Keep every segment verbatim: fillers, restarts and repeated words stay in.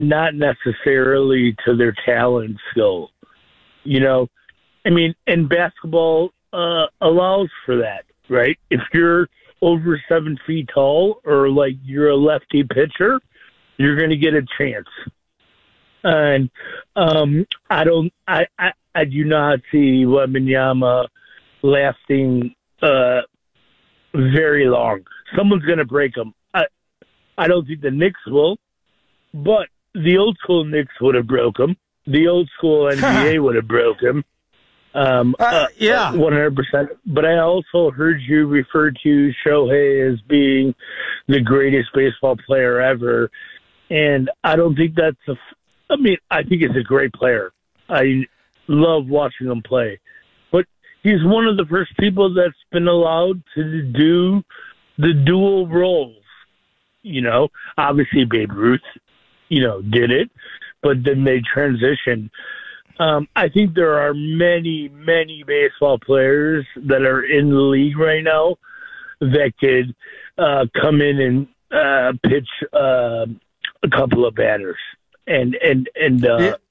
not necessarily to their talent skill. You know, I mean, and basketball uh, allows for that, right? If you're over seven feet tall or like you're a lefty pitcher, you're going to get a chance. And um, I don't, I, I, I do not see Wembanyama lasting uh, very long. Someone's going to break him. I, I don't think the Knicks will, but the old school Knicks would have broke him. The old school N B A would have broke him. Um, uh, uh, yeah, one hundred percent. But I also heard you refer to Shohei as being the greatest baseball player ever, and I don't think that's a. I mean, I think he's a great player. I love watching him play, but he's one of the first people that's been allowed to do the dual roles. You know, obviously Babe Ruth, you know, did it, but then they transitioned. Um, I think there are many, many baseball players that are in the league right now that could uh, come in and uh, pitch uh, a couple of batters and and and uh, yeah.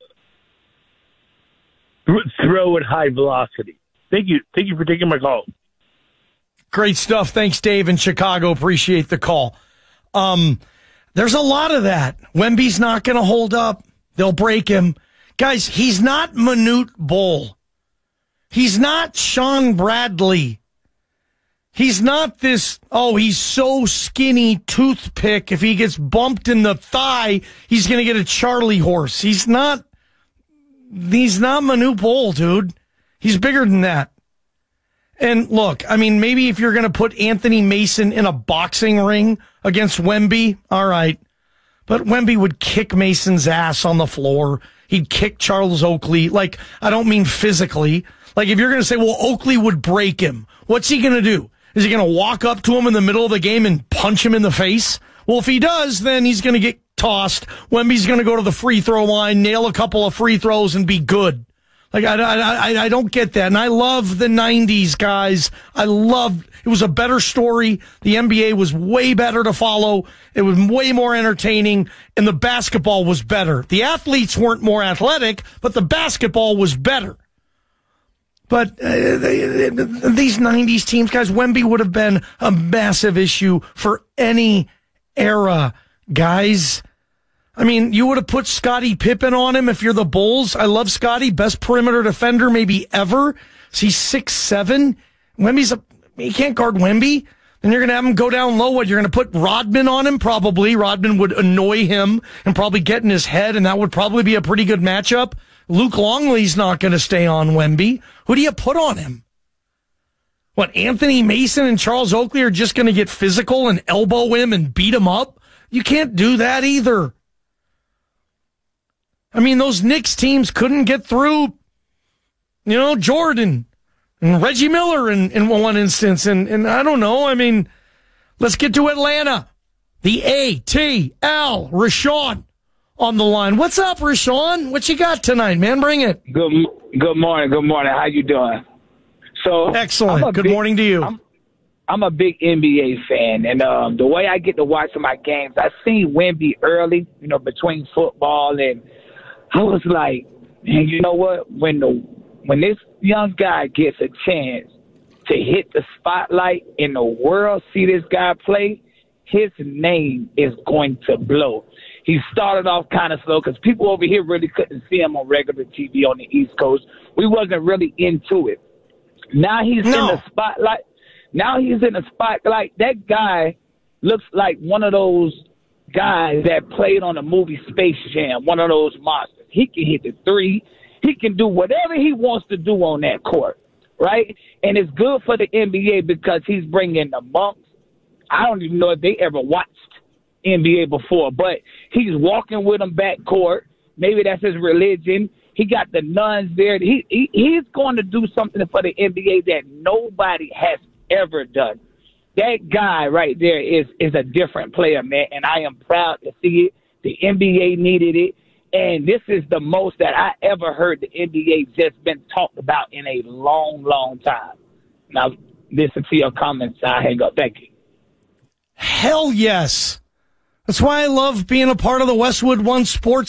th- throw at high velocity. Thank you, thank you for taking my call. Great stuff. Thanks, Dave in Chicago. Appreciate the call. Um, there's a lot of that. Wemby's not going to hold up. They'll break him. Guys, he's not Manute Bol. He's not Sean Bradley. He's not this, oh, he's so skinny toothpick. If he gets bumped in the thigh, he's going to get a Charlie horse. He's not, he's not Manute Bol, dude. He's bigger than that. And look, I mean, maybe if you're going to put Anthony Mason in a boxing ring against Wemby, all right. But Wemby would kick Mason's ass on the floor. He'd kick Charles Oakley. Like, I don't mean physically. Like, if you're going to say, well, Oakley would break him, what's he going to do? Is he going to walk up to him in the middle of the game and punch him in the face? Well, if he does, then he's going to get tossed. Wemby's going to go to the free throw line, nail a couple of free throws, and be good. Like, I, I, I don't get that. And I love the nineties, guys. I love, it was a better story. The N B A was way better to follow. It was way more entertaining. And the basketball was better. The athletes weren't more athletic, but the basketball was better. But uh, they, these nineties teams, guys, Wemby would have been a massive issue for any era, guys. I mean, you would have put Scottie Pippen on him if you're the Bulls. I love Scottie, best perimeter defender maybe ever. He's six seven. Wemby's a, he can't guard Wemby. Then you're going to have him go down low. What, you're going to put Rodman on him? Probably. Rodman would annoy him and probably get in his head, and that would probably be a pretty good matchup. Luke Longley's not going to stay on Wemby. Who do you put on him? What, Anthony Mason and Charles Oakley are just going to get physical and elbow him and beat him up? You can't do that either. I mean, those Knicks teams couldn't get through, you know, Jordan and Reggie Miller in, in one instance. And, and I don't know. I mean, let's get to Atlanta. The A T L, Rashawn on the line. What's up, Rashawn? What you got tonight, man? Bring it. Good good morning. Good morning. How you doing? So Excellent. Good big, morning to you. I'm, I'm a big N B A fan, and um, the way I get to watch my games, I seen Wemby early, you know, between football and I was like, man, you know what? When the when this young guy gets a chance to hit the spotlight and the world see this guy play, his name is going to blow. He started off kind of slow because people over here really couldn't see him on regular T V on the East Coast. We wasn't really into it. Now he's no. in the spotlight. Now he's in the spotlight. That guy looks like one of those guys that played on the movie Space Jam, one of those monsters. He can hit the three. He can do whatever he wants to do on that court, right? And it's good for the N B A because he's bringing the monks. I don't even know if they ever watched N B A before, but he's walking with them back court. Maybe that's his religion. He got the nuns there. He, he He's going to do something for the N B A that nobody has ever done. That guy right there is, is a different player, man, and I am proud to see it. The N B A needed it. And this is the most that I ever heard the N B A just been talked about in a long, long time. Now, listen to your comments. I hang up. Thank you. Hell yes. That's why I love being a part of the Westwood One Sports